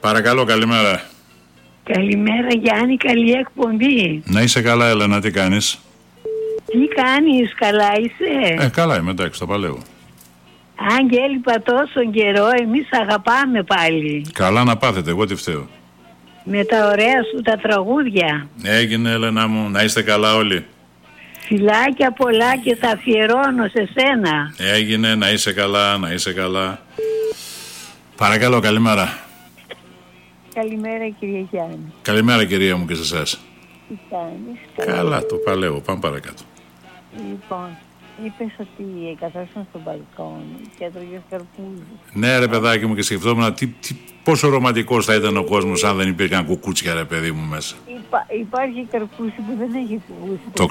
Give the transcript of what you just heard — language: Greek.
Παρακαλώ, καλημέρα. Καλημέρα Γιάννη, καλή εκπομπή. Να είσαι καλά, Έλενα, τι κάνεις? Τι κάνεις, καλά είσαι? Καλά είμαι, εντάξει, το παλεύω. Αν και έλειπα τόσο καιρό, εμείς αγαπάμε πάλι. Καλά να πάθετε, εγώ τι φταίω. Με τα ωραία σου τα τραγούδια. Έγινε, Έλενα μου, να είστε καλά όλοι. Φιλάκια πολλά και τα αφιερώνω σε σένα. Έγινε, να είσαι καλά, να είσαι καλά. Παρακαλώ, καλημέρα. Καλημέρα κυρία Γιάννη. Καλημέρα κυρία μου και σε εσάς. Τι κάνεις? Καλά, το παλεύω, πάμε παρακάτω. Λοιπόν, είπες ότι καθόσουν στο μπαλκόνι και έτρωγες καρπούζι. Ναι ρε παιδάκι μου, και σκεφτόμουν πόσο ρομαντικός θα ήταν ο κόσμος αν δεν υπήρχαν κουκούτσια ρε παιδί μου μέσα. Υπάρχει καρπούζι που δεν έχει κουκούτσι.